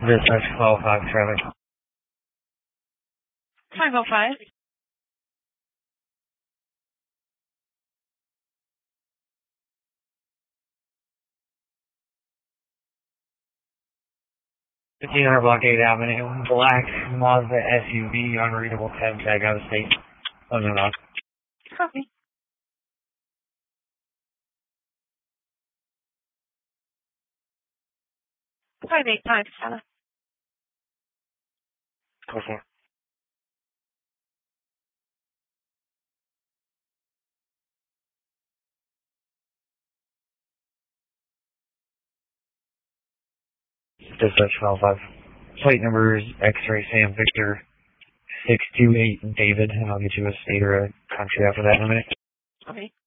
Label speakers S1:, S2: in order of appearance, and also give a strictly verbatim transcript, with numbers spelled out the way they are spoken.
S1: Dispatch twelve five traffic.
S2: five oh five.
S1: fifteen hundred Blockade Avenue, black Mazda S U V, unreadable cab tag out of state. Oh, no, no.
S2: Copy. five eight five, Stella.
S1: Go for it. Dispatch twelve five. Plate number is X-ray Sam Victor six two eight David, and I'll get you a state or a country after that in a minute.
S2: Okay.